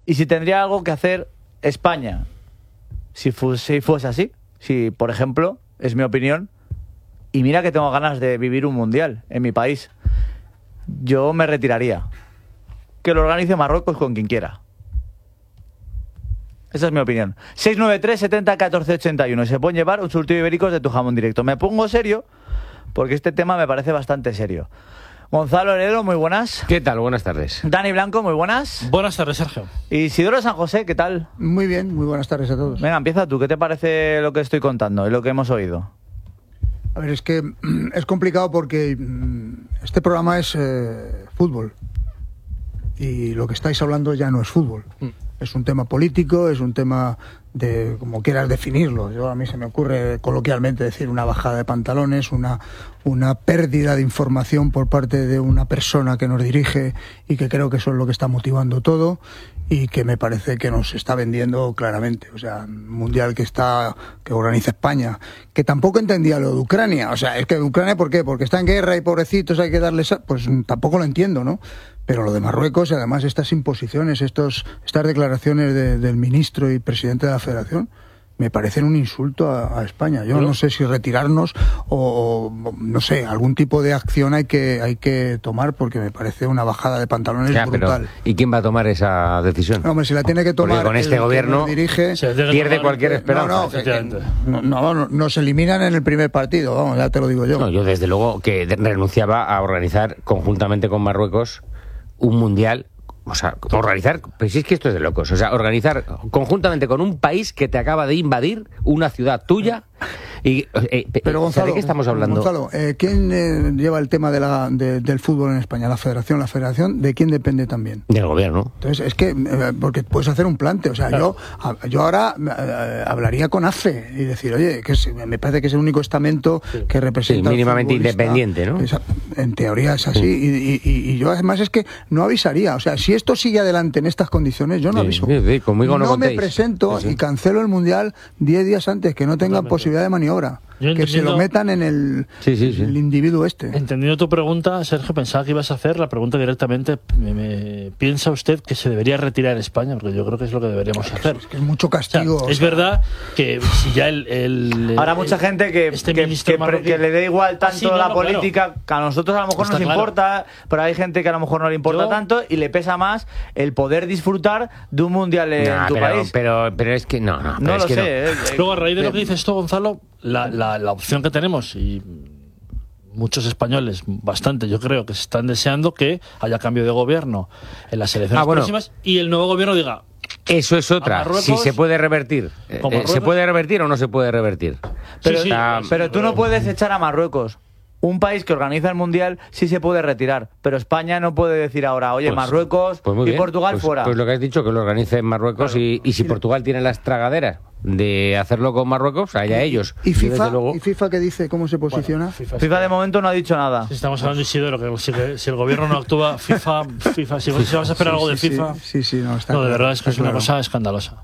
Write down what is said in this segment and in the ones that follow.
y si tendría algo que hacer España, si fuese así, si por ejemplo, es mi opinión, y mira que tengo ganas de vivir un mundial en mi país, yo me retiraría. Que lo organice Marruecos con quien quiera. Esa es mi opinión. 693 70 14 81. Se pueden llevar un surtido ibéricos de tu jamón directo. Me pongo serio porque este tema me parece bastante serio. Gonzalo Heredo, muy buenas. ¿Qué tal? Buenas tardes. Dani Blanco, muy buenas. Buenas tardes, Sergio. Isidoro San José, ¿qué tal? Muy bien, muy buenas tardes a todos. Venga, empieza tú. ¿Qué te parece lo que estoy contando y lo que hemos oído? A ver, es que es complicado porque este programa es fútbol. Y lo que estáis hablando ya no es fútbol. Es un tema político, es un tema de como quieras definirlo. A mí se me ocurre coloquialmente decir una bajada de pantalones, una pérdida de información por parte de una persona que nos dirige y que creo que eso es lo que está motivando todo y que me parece que nos está vendiendo claramente. O sea, un mundial que organiza España, que tampoco entendía lo de Ucrania. O sea, es que Ucrania, ¿por qué? Porque está en guerra y pobrecitos hay que darles... Pues tampoco lo entiendo, ¿no? Pero lo de Marruecos, y además estas imposiciones, estas declaraciones del ministro y presidente de la Federación, me parecen un insulto a España. Yo no sé si retirarnos o no sé, algún tipo de acción hay que tomar porque me parece una bajada de pantalones brutal. Pero, ¿y quién va a tomar esa decisión? Hombre, si la tiene que tomar porque con este gobierno dirige, pierde cualquier esperanza. Nos eliminan en el primer partido, vamos, ya te lo digo yo. No, yo desde luego que renunciaba a organizar conjuntamente con Marruecos un mundial. O sea, organizar, pues es que esto es de locos. O sea, organizar conjuntamente con un país que te acaba de invadir una ciudad tuya. Pero Gonzalo, ¿de qué estamos hablando? Gonzalo, ¿quién lleva el tema del fútbol en España? ¿La Federación? ¿La Federación de quién depende también? Del gobierno. Entonces, es que, porque puedes hacer un plante. O sea, claro. yo ahora hablaría con AFE y decir, oye, que me parece que es el único estamento que representa. Sí, mínimamente independiente, ¿no? En teoría es así. Y yo además es que no avisaría. O sea, si esto sigue adelante en estas condiciones, yo no aviso. Sí, conmigo no me presento y cancelo el mundial 10 días antes, que no tengan posibilidad de maniobra. Que se lo metan en el individuo este. Entendiendo tu pregunta, Sergio, pensaba que ibas a hacer la pregunta directamente. ¿Piensa usted que se debería retirar España? Porque yo creo que es lo que deberíamos hacer. Es que es mucho castigo. O sea, es verdad que si ya habrá mucha gente que le dé igual tanto la política, claro, que a nosotros a lo mejor nos importa, pero hay gente que a lo mejor no le importa tanto y le pesa más el poder disfrutar de un mundial en tu país. Pero es que no lo sé. Luego, a raíz de lo que dices tú, Gonzalo, la opción que tenemos, y muchos españoles, bastante yo creo, que se están deseando que haya cambio de gobierno en las elecciones próximas y el nuevo gobierno diga... Eso es otra, si se puede revertir. ¿Se puede revertir o no se puede revertir? Pero tú no puedes echar a Marruecos. Un país que organiza el Mundial sí se puede retirar, pero España no puede decir ahora, oye, Marruecos y Portugal fuera. Pues lo que has dicho, que lo organice en Marruecos, claro. y si Portugal tiene las tragaderas de hacerlo con Marruecos, allá ellos. ¿Y FIFA qué dice? ¿Cómo se posiciona? FIFA de momento no ha dicho nada. Si estamos hablando, Isidoro, que si el gobierno no actúa, FIFA si vas a esperar algo de FIFA... No, de verdad es que es una cosa escandalosa.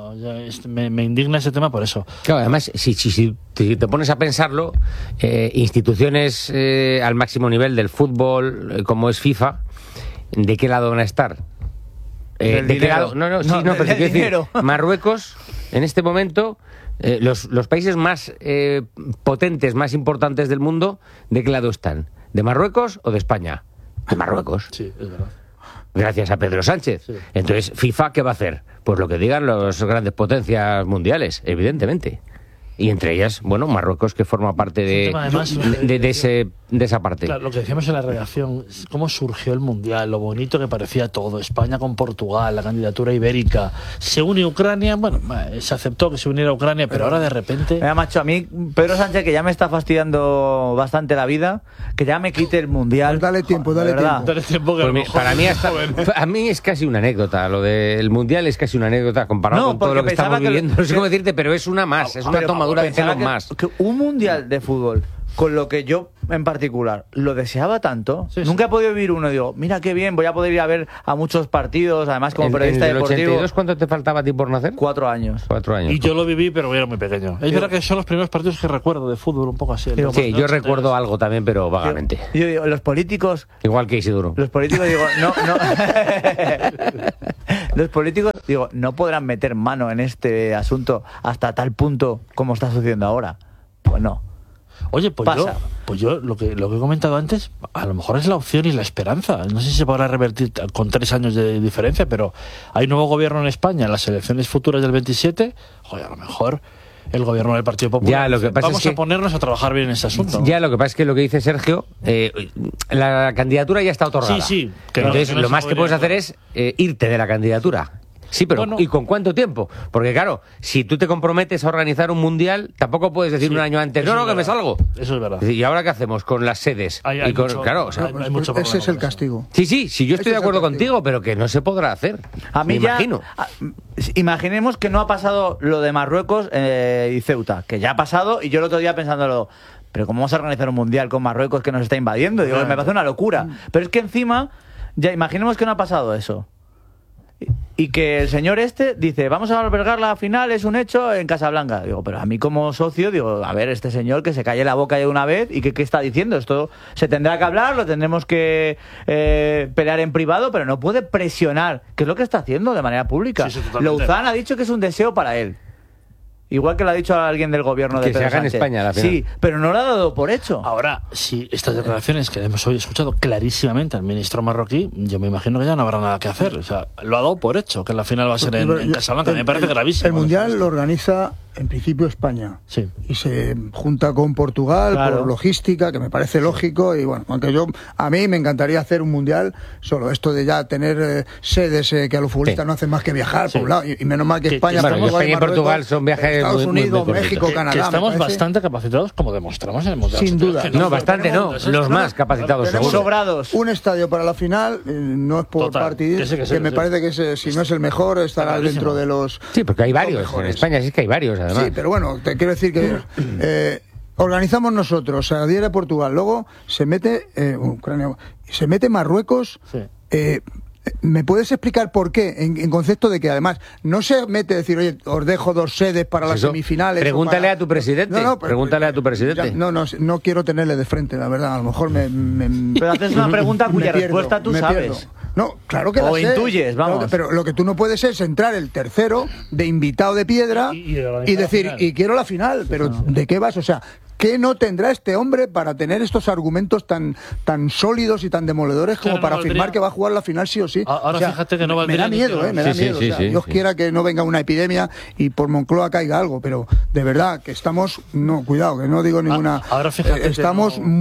Me indigna ese tema por eso. Claro, además, si te pones a pensarlo, instituciones al máximo nivel del fútbol, como es FIFA, ¿de qué lado van a estar? ¿De qué lado? Pero quiero decir, Marruecos, en este momento, los países más potentes, más importantes del mundo, ¿de qué lado están? ¿De Marruecos o de España? De Marruecos. Sí, es verdad. Gracias a Pedro Sánchez. Sí. Entonces, ¿FIFA qué va a hacer? Pues lo que digan las grandes potencias mundiales, evidentemente. Y entre ellas, bueno, Marruecos, que forma parte de esa parte. Claro, lo que decíamos en la redacción, cómo surgió el Mundial, lo bonito que parecía todo, España con Portugal, la candidatura ibérica, se une Ucrania, bueno, se aceptó que se uniera Ucrania, pero ahora de repente... Mira, macho, a mí, Pedro Sánchez, que ya me está fastidiando bastante la vida, que ya me quite el Mundial. Pues dale tiempo. Pues a mí es casi una anécdota, lo del Mundial es casi una anécdota comparado con todo lo que estamos viviendo. No sé cómo decirte, pero es una más, es una tomadura de pelo más. Que un Mundial de fútbol, con lo que yo en particular lo deseaba tanto, nunca he podido vivir uno. Digo, mira qué bien, voy a poder ir a ver a muchos partidos, además como periodista deportivo. ¿En el 82 cuánto te faltaba a ti por nacer? 4 años. 4 años. Y yo lo viví, pero era muy pequeño. Es verdad que son los primeros partidos que recuerdo de fútbol, un poco así. Sí, yo recuerdo algo también, pero vagamente. Yo digo, los políticos... Igual que Isidoro. Los políticos, digo, no. Los políticos digo, no podrán meter mano en este asunto hasta tal punto como está sucediendo ahora. Pues no. Oye, pues yo lo que he comentado antes, a lo mejor es la opción y la esperanza. No sé si se podrá revertir con 3 años de diferencia, pero hay nuevo gobierno en España en las elecciones futuras del 27. Joder, a lo mejor el gobierno del Partido Popular. Ya, lo que pasa vamos a ponernos a trabajar bien en ese asunto, ¿no? Ya, lo que pasa es que lo que dice Sergio, la candidatura ya está otorgada. Sí. Entonces, lo más que puedes hacer es irte de la candidatura. Sí, pero Bueno. ¿y con cuánto tiempo? Porque claro, si tú te comprometes a organizar un mundial, tampoco puedes decir Sí, un año antes, eso no, es que me verdad. salgo. Eso es verdad. ¿Y ahora qué hacemos con las sedes? Hay Y con- mucho- claro, o sea, hay mucho Ese es el problema con eso. castigo. sí, yo estoy Ese de es el acuerdo castigo. contigo, pero que no se podrá hacer. A mí me imagino. Imaginemos que no ha pasado lo de Marruecos y Ceuta, que ya ha pasado, y yo el otro día pensándolo, pero ¿cómo vamos a organizar un mundial con Marruecos que nos está invadiendo? Digo, me parece una locura. Pero es que encima, ya imaginemos que no ha pasado eso. Y que el señor dice, vamos a albergar la final, es un hecho, en Casablanca. Digo, pero a mí como socio, digo, a ver, este señor que se calle la boca ya de una vez, ¿y qué está diciendo? Esto se tendrá que hablar, lo tendremos que pelear en privado, pero no puede presionar, que es lo que está haciendo de manera pública. Sí, totalmente. Louzán ha dicho que es un deseo para él. Igual que lo ha dicho alguien del gobierno de Que se Pedro haga en Sánchez. España la final. Sí, pero no lo ha dado por hecho. Ahora, si estas declaraciones que hemos hoy escuchado clarísimamente al ministro marroquí, yo me imagino que ya no habrá nada que hacer. O sea, lo ha dado por hecho, que la final va a ser en Casablanca. Me parece gravísimo. El Mundial lo organiza en principio España. Sí. Y se junta con Portugal Claro. por logística, que me parece lógico. Y bueno, aunque a mí me encantaría hacer un Mundial, solo esto de ya tener sedes que a los futbolistas Sí. no hacen más que viajar Sí. por un lado. Y menos mal que Que- España, que Bueno, Portugal España y Marruecos, Portugal son viajes Estados muy- muy Unidos, cortitos. México, Que Canadá. me estamos parece. bastante capacitados, como demostramos en el Mundial. Sin duda. Que No, nos bastante ponemos- no, eso es los claro. más capacitados, Tenemos seguro. Sobrados. Un estadio para la final, no es por Total, partidismo, que sí, que me sí. parece que si no es el mejor, estará Clarísimo. dentro de los. Sí, porque hay los varios. En mejores. España sí que hay varios, además. Sí, pero bueno, te quiero decir que organizamos nosotros, se adhiere Portugal, luego se mete Ucrania, se mete Marruecos. Sí. ¿Me puedes explicar por qué? En concepto de que además no se mete decir, oye, os dejo 2 sedes para las Eso, semifinales. pregúntale o para- a tu presidente, pregúntale a tu presidente. No quiero tenerle de frente, la verdad. A lo mejor Pero haces una pregunta me cuya pierdo, respuesta tú me sabes. pierdo. No, claro que O la sé. intuyes, vamos. Claro pero lo que tú no puedes es entrar el tercero de invitado de piedra Y organizar y la decir, final. y quiero la final. Pero ¿de qué vas? O sea, ¿qué no tendrá este hombre para tener estos argumentos tan sólidos y tan demoledores como Claro, no para valdría- afirmar que va a jugar la final sí o sí? Ahora O sea, fíjate que no me valdría da ni miedo, que- me da Sí, miedo. sí, o sea, sí, Dios sí. quiera que no venga una epidemia y por Moncloa caiga algo, pero de verdad que estamos, no, cuidado, que no digo ninguna. ahora fíjate que estamos no-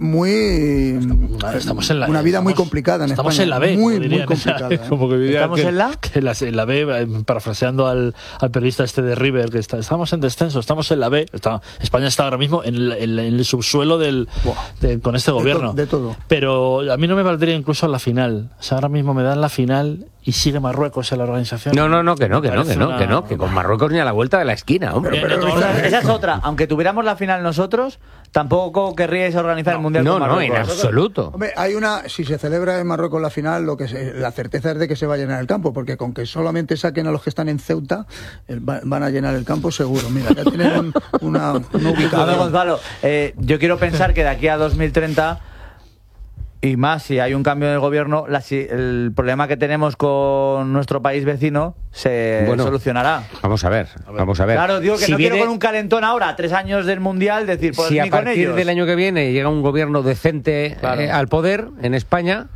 muy Estamos en la, una vida muy estamos- complicada en estamos España. en la B, muy como dirían. complicada. Como que dirían ¿Estamos que- en la? que en la B, parafraseando al periodista de River, que estamos en descenso, estamos en la B. España está ahora mismo en el subsuelo con este gobierno. de todo. Pero a mí no me valdría incluso la final. O sea, ahora mismo me dan la final y sigue Marruecos en la organización. No, que Parece que con Marruecos ni a la vuelta de la esquina, hombre. Esa es otra. Aunque tuviéramos la final nosotros, tampoco querríais organizar el Mundial No, con no, en Marruecos. absoluto. Hombre, si se celebra en Marruecos la final, la certeza es de que se va a llenar el campo, porque con que solamente saquen a los que están en Ceuta, van a llenar el campo seguro. Mira, ya tienen una A ver, ubicación. Gonzalo, yo quiero pensar que de aquí a 2030 y más si hay un cambio en el gobierno, el problema que tenemos con nuestro país vecino se solucionará. Vamos a ver. Claro, digo que Si no viene- quiero con un calentón ahora, a 3 años del Mundial, decir, pues si ni a con partir ellos. del año que viene llega un gobierno decente Claro. al poder en España,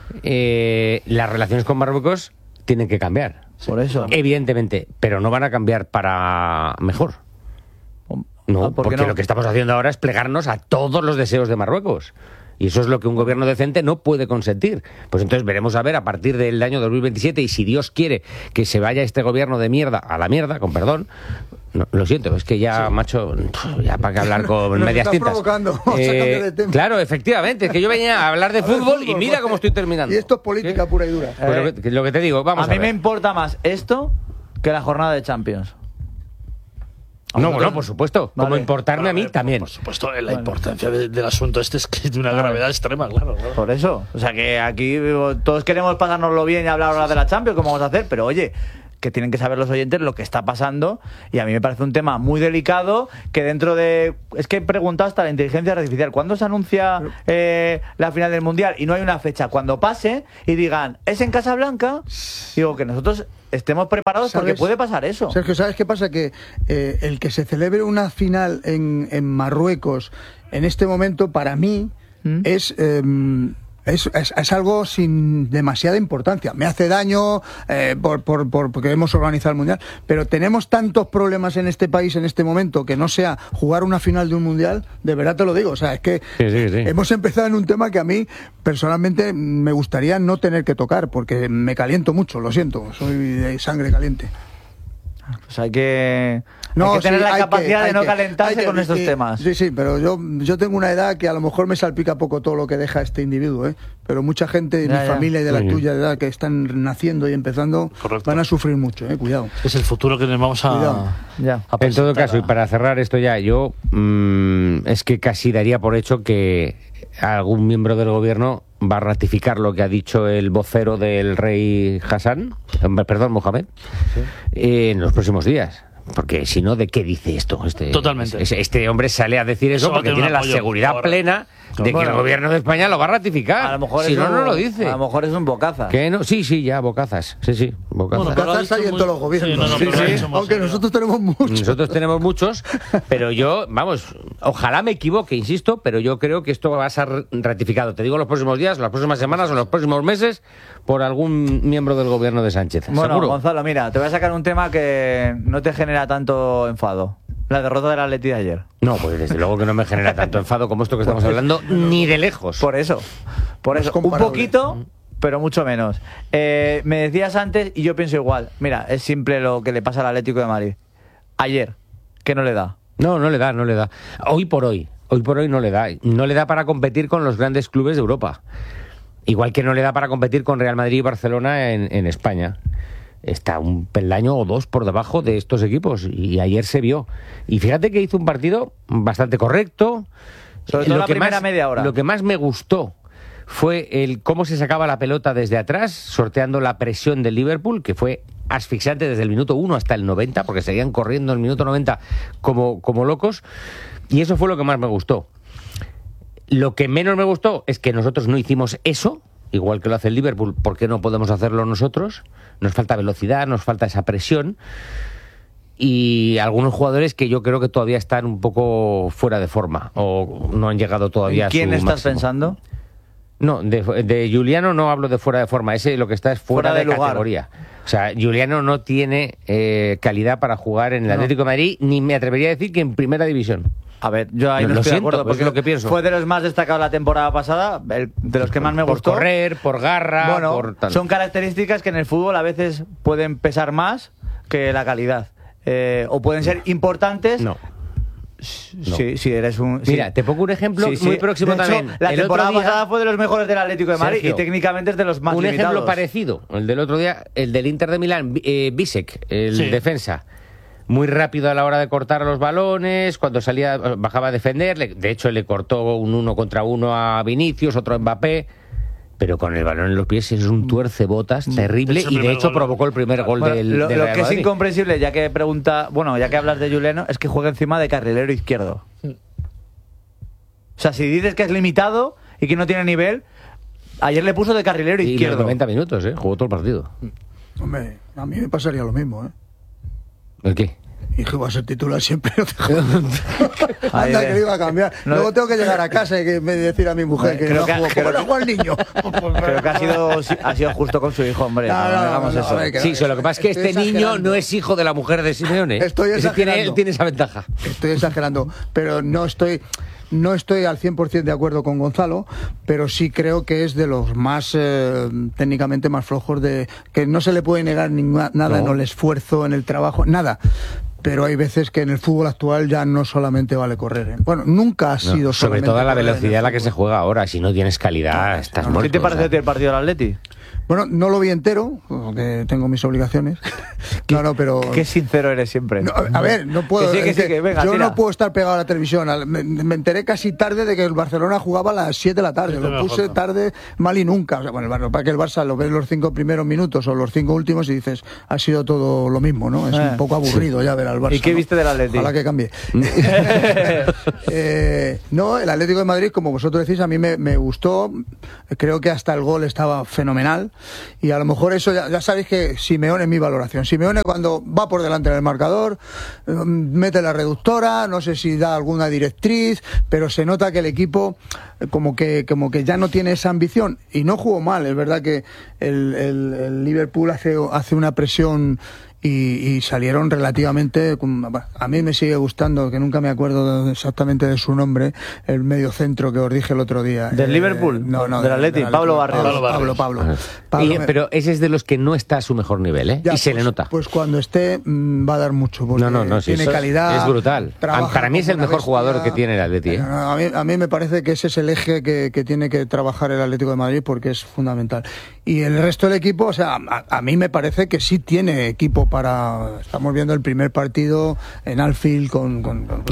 las relaciones con Marruecos tienen que cambiar. Por eso. Evidentemente, pero no van a cambiar para mejor. No, ¿por qué porque no? lo que estamos haciendo ahora es plegarnos a todos los deseos de Marruecos. Y eso es lo que un gobierno decente no puede consentir. Pues entonces veremos a ver a partir del año 2027 y si Dios quiere que se vaya este gobierno de mierda a la mierda, con perdón. No, lo siento, es que ya, macho, ya para que hablar con Nos medias estás tintas. provocando, vamos a cambiar de tema. Claro, efectivamente, es que yo venía a hablar de fútbol y mira cómo estoy terminando. Y esto es política ¿Sí? pura y dura. Pues lo que te digo, vamos a a mí me ver. importa más esto que la jornada de Champions. No, bueno, por supuesto. Como Vale. importarme a mí también. Por supuesto, la importancia del asunto es que es de una gravedad extrema, claro. Por eso. O sea que aquí todos queremos pasárnoslo bien y hablar ahora de la Champions, como vamos a hacer, pero oye, que tienen que saber los oyentes lo que está pasando, y a mí me parece un tema muy delicado que dentro de... Es que he preguntado hasta la inteligencia artificial, ¿cuándo se anuncia la final del Mundial? Y no hay una fecha. Cuando pase y digan, ¿es en Casablanca? Digo, que nosotros estemos preparados porque puede pasar eso. Sergio, ¿sabes qué pasa? Que el que se celebre una final en Marruecos en este momento, para mí, es algo sin demasiada importancia. Me hace daño porque hemos organizado el Mundial, pero tenemos tantos problemas en este país en este momento que no sea jugar una final de un Mundial, de verdad te lo digo. O sea, es que hemos empezado en un tema que a mí personalmente me gustaría no tener que tocar, porque me caliento mucho, lo siento, soy de sangre caliente. Pues hay que tener la capacidad de no calentarse con estos temas. Sí, pero yo tengo una edad que a lo mejor me salpica poco todo lo que deja este individuo, ¿eh? Pero mucha gente de mi familia y de la tuya de edad que están naciendo y empezando van a sufrir mucho, cuidado. Es el futuro que nos vamos a en todo caso, y para cerrar esto ya, yo es que casi daría por hecho que algún miembro del gobierno va a ratificar lo que ha dicho el vocero del rey Mohamed, en los próximos días. Porque si no, ¿de qué dice esto? Totalmente. Este hombre sale a decir eso porque tiene la seguridad plena de que el gobierno de España lo va a ratificar. A lo mejor si no lo dice. A lo mejor es un bocazas. ¿Qué no? Sí, ya, bocazas. Sí, bocazas. Bueno, bocazas hay en todos los gobiernos. Aunque nosotros tenemos muchos. Nosotros tenemos muchos, pero yo, ojalá me equivoque, insisto, pero yo creo que esto va a ser ratificado. Te digo, los próximos días, las próximas semanas o los próximos meses, por algún miembro del gobierno de Sánchez. Bueno, ¿seguro? Gonzalo, mira, te voy a sacar un tema que no te genera tanto enfado. La derrota del Atleti de ayer. No, pues desde luego que no me genera tanto enfado como esto que estamos hablando, ni de lejos. Por eso. Un poquito, pero mucho menos. Me decías antes, y yo pienso igual. Mira, es simple lo que le pasa al Atlético de Madrid. Ayer, que no le da. No le da. Hoy por hoy no le da. No le da para competir con los grandes clubes de Europa. Igual que no le da para competir con Real Madrid y Barcelona en España. Está un peldaño o dos por debajo de estos equipos, y ayer se vio. Y fíjate que hizo un partido bastante correcto. Sobre todo la primera media hora. Lo que más me gustó fue cómo se sacaba la pelota desde atrás, sorteando la presión del Liverpool, que fue asfixiante desde el minuto 1 hasta el 90, porque seguían corriendo en el minuto 90 como locos. Y eso fue lo que más me gustó. Lo que menos me gustó es que nosotros no hicimos eso, igual que lo hace el Liverpool. ¿Por qué no podemos hacerlo nosotros? Nos falta velocidad, nos falta esa presión, y algunos jugadores que yo creo que todavía están un poco fuera de forma o no han llegado todavía a su máximo. ¿Quién estás pensando? No, de Giuliano no hablo de fuera de forma, ese lo que está es fuera de categoría. O sea, Giuliano no tiene calidad para jugar en el Atlético de Madrid, ni me atrevería a decir que en primera división. A ver, yo ahí no estoy de acuerdo, porque es lo que pienso. Fue de los más destacados la temporada pasada, de los que más me gustó. Por correr, por garra, por tal. Son características que en el fútbol a veces pueden pesar más que la calidad. O pueden ser importantes. No. Sí, eres un... Mira, te pongo un ejemplo muy próximo de hecho, también. La temporada pasada fue de los mejores del Atlético de Madrid, Sergio, y técnicamente es de los más limitados. Un ejemplo parecido, el del otro día, el del Inter de Milán, Bisek, el defensa. Muy rápido a la hora de cortar los balones, cuando salía, bajaba a defender, de hecho le cortó un 1 contra 1 a Vinicius, otro a Mbappé, pero con el balón en los pies es un tuercebotas terrible, y de hecho provocó el primer gol del Lo Real que es Madrid. incomprensible, ya que hablas de Giuliano, es que juega encima de carrilero izquierdo. O sea, si dices que es limitado y que no tiene nivel, ayer le puso de carrilero izquierdo. Y los 90 minutos, jugó todo el partido. Hombre, a mí me pasaría lo mismo, ¿El qué? Y que va a ser titular siempre. Anda, que lo iba a cambiar. Luego tengo que llegar a casa y decir a mi mujer que no juega el niño. Creo que ha sido justo con su hijo, hombre. No hagamos eso. Sí, lo que pasa es que este niño no es hijo de la mujer de Simeone. Estoy exagerando. Él tiene esa ventaja. Estoy exagerando, pero no estoy al 100% de acuerdo con Gonzalo, pero sí creo que es de los más técnicamente más flojos, que no se le puede negar nada en el esfuerzo, en el trabajo, nada. Pero hay veces que en el fútbol actual ya no solamente vale correr. Bueno, nunca ha sido sobre solamente todo la velocidad a la que se juega ahora. Si no tienes calidad, estás muerto. ¿Qué te parece el partido del Atleti? Bueno, no lo vi entero, porque tengo mis obligaciones. No, pero... Qué sincero eres siempre. No, a ver, no puedo... Venga, yo tira. no puedo estar pegado a la televisión. Me enteré casi tarde de que el Barcelona jugaba a las 7 de la tarde. Lo puse tarde, mal y nunca. O sea, bueno, para que el Barça lo ves los 5 primeros minutos o los 5 últimos y dices, ha sido todo lo mismo, ¿no? Es un poco aburrido ya ver al Barça. ¿Y qué viste del Atleti? Ojalá que cambie. No, el Atlético de Madrid, como vosotros decís, a mí me gustó. Creo que hasta el gol estaba fenomenal. Y a lo mejor eso, ya sabéis que Simeone es mi valoración. Simeone cuando va por delante en el marcador, mete la reductora, no sé si da alguna directriz, pero se nota que el equipo como que ya no tiene esa ambición. Y no jugó mal, es verdad que el Liverpool hace una presión y salieron relativamente... A mí me sigue gustando, que nunca me acuerdo exactamente de su nombre, el mediocentro que os dije el otro día. ¿Del Liverpool? No, del Atleti, Pablo Barrios. Pablo. Pero ese es de los que no está a su mejor nivel, ¿eh? Ya, y se le nota. Pues cuando esté va a dar mucho, porque tiene calidad. Es brutal. Para mí es el mejor jugador que tiene el Atleti, ¿eh? A mí me parece que ese es el eje que tiene que trabajar el Atlético de Madrid, porque es fundamental. Y el resto del equipo, o sea, a mí me parece que sí tiene equipo para... Estamos viendo el primer partido en Anfield con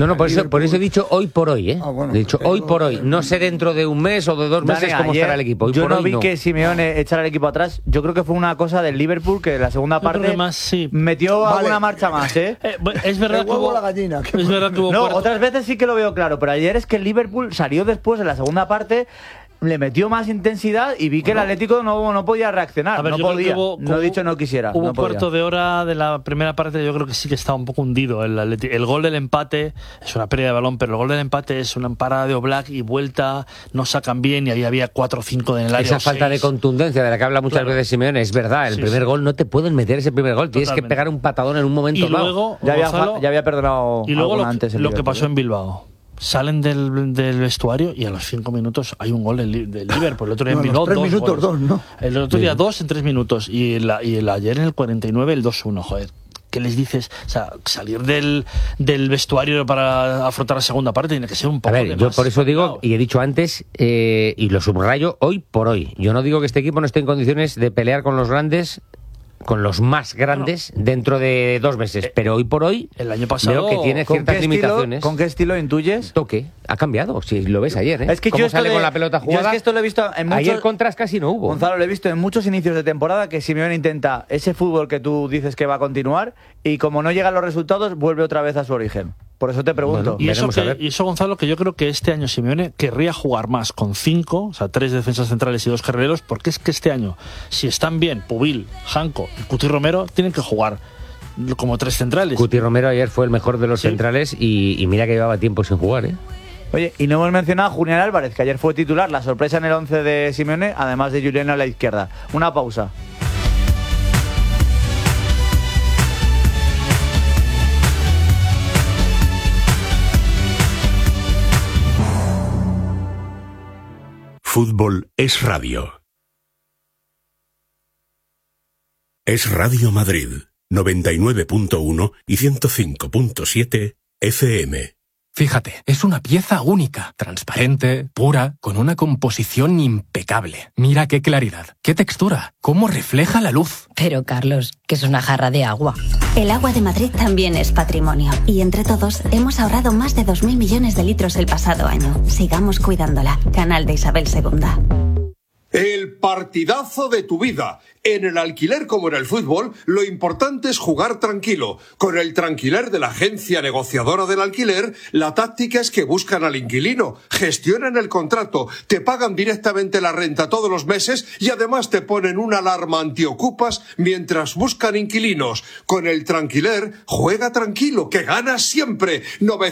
por eso he dicho hoy por hoy, ¿eh? Bueno, he dicho hoy por hoy. No sé dentro de un mes o de 2 meses cómo estará el equipo. Hoy yo por no hoy vi que Simeone echara el equipo atrás. Yo creo que fue una cosa del Liverpool que en la segunda parte metió alguna marcha más, ¿eh? Es verdad que hubo... la gallina. Es verdad que hubo no, otras veces sí que lo veo claro, pero ayer es que el Liverpool salió después en la segunda parte, le metió más intensidad y vi que el Atlético no podía reaccionar. A ver, no podía. No he dicho no quisiera. Hubo no un cuarto de hora de la primera parte, yo creo que sí que estaba un poco hundido el Atlético. El gol del empate es una pérdida de balón, pero el gol del empate es una parada de Oblak y vuelta, no sacan bien y ahí había 4 o 5 en el área. Esa falta de contundencia de la que habla muchas veces Simeone, es verdad. El primer gol no te pueden meter ese primer gol. Tienes que pegar un patadón en un momento dado. Luego, ya había perdonado y luego antes lo que pasó en Bilbao. Salen del vestuario y a los 5 minutos hay un gol del Liverpool. El otro día en Bilbao, 3 minutos, 2, ¿no? El otro día 2 en 3 minutos. Y el ayer en el 49 el 2-1, joder. ¿Qué les dices? O sea, salir del vestuario para afrontar la segunda parte tiene que ser un poco... A ver, yo por eso digo, y he dicho antes, y lo subrayo, hoy por hoy. Yo no digo que este equipo no esté en condiciones de pelear con los grandes, con los más grandes dentro de 2 meses, pero hoy por hoy el año pasado veo que tiene ciertas limitaciones. ¿Con qué estilo intuyes? Toque, ha cambiado, si lo ves ayer, ¿eh? Es que cómo sale con la pelota jugada. Yo es que esto lo he visto en muchos... Ayer contras casi no hubo. Gonzalo, lo he visto en muchos inicios de temporada que Simeone intenta ese fútbol que tú dices que va a continuar y como no llegan los resultados vuelve otra vez a su origen. Por eso te pregunto. Bueno, y eso, Gonzalo, que yo creo que este año Simeone querría jugar más con 5, o sea, 3 defensas centrales y 2 carrileros, porque es que este año, si están bien Pubil, Janko y Cuti Romero, tienen que jugar como 3 centrales. Cuti Romero ayer fue el mejor de los centrales y mira que llevaba tiempo sin jugar, ¿eh? Oye, y no hemos mencionado a Julián Álvarez, que ayer fue titular, la sorpresa en el 11 de Simeone, además de Julián a la izquierda. Una pausa. Fútbol es radio. Es Radio Madrid, 99.1 y 105.7 FM. Fíjate, es una pieza única, transparente, pura, con una composición impecable. Mira qué claridad, qué textura, cómo refleja la luz. Pero, Carlos, que es una jarra de agua. El agua de Madrid también es patrimonio. Y entre todos hemos ahorrado más de 2.000 millones de litros el pasado año. Sigamos cuidándola. Canal de Isabel II. El partidazo de tu vida. En el alquiler como en el fútbol, lo importante es jugar tranquilo. Con el Tranquiler de la agencia negociadora del alquiler, la táctica es que buscan al inquilino, gestionan el contrato, te pagan directamente la renta todos los meses y además te ponen una alarma antiocupas mientras buscan inquilinos. Con el Tranquiler, juega tranquilo, que ganas siempre.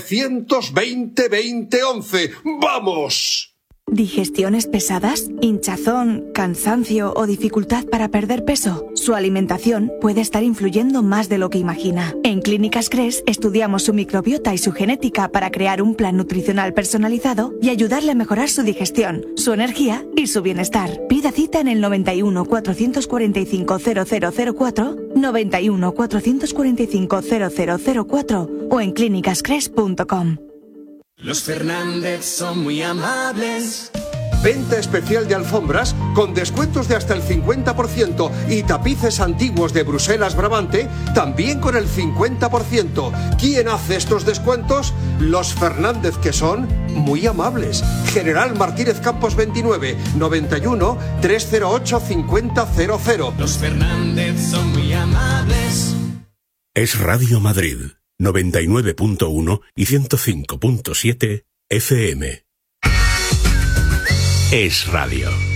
920-2011. ¡Vamos! ¿Digestiones pesadas, hinchazón, cansancio o dificultad para perder peso? Su alimentación puede estar influyendo más de lo que imagina. En Clínicas Cres estudiamos su microbiota y su genética para crear un plan nutricional personalizado y ayudarle a mejorar su digestión, su energía y su bienestar. Pida cita en el 91 445 0004, 91 445 0004 o en clínicascres.com. Los Fernández son muy amables. Venta especial de alfombras con descuentos de hasta el 50% y tapices antiguos de Bruselas Brabante también con el 50%. ¿Quién hace estos descuentos? Los Fernández, que son muy amables. General Martínez Campos 29 91 308 5000. Los Fernández son muy amables. Es Radio Madrid, 99.1 y 105.7 FM. Es Radio.